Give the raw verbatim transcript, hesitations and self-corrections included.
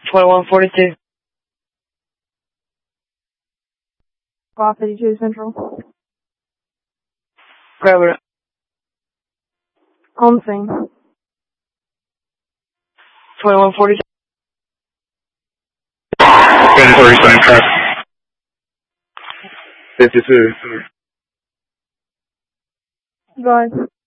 twenty-one forty-two. five fifty-two Central. Grab it. On scene. twenty-one forty-two. Mandatory sign track. fifty-two. Go ahead.